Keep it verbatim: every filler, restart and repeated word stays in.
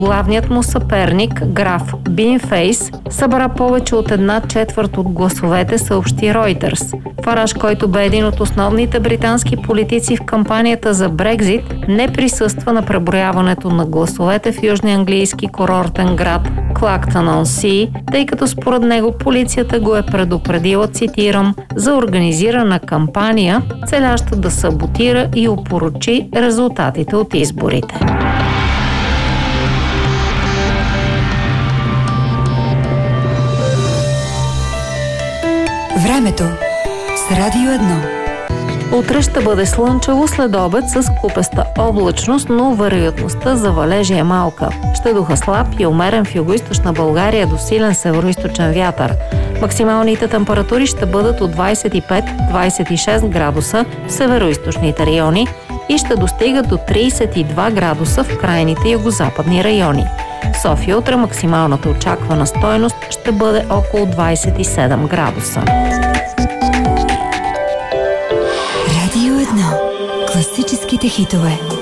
Главният му съперник, граф Бинфейс, събра повече от една четвърт от гласовете, съобщи Reuters. Фараж, който бе един от основните британски политици в кампанията за Брекзит, не присъства на преброяването на гласовете в южния английски курортен град Clacton-on-Sea, тъй като според него полицията го е предупредила, цитирам, за организирана кампания, целяща да саботира и опорочи резултатите от изборите. Времето с Радио едно. Утре ще бъде слънчево, след обед с купеста облачност, но вероятността за валежи е малка. Ще духа слаб и умерен в югоизточна България до силен североизточен вятър. Максималните температури ще бъдат от двадесет и пет до двадесет и шест градуса в североизточните райони и ще достигат до тридесет и два градуса в крайните югозападни райони. В София утре максималната очаквана стойност ще бъде около двадесет и седем градуса. Радио едно. Класическите хитове.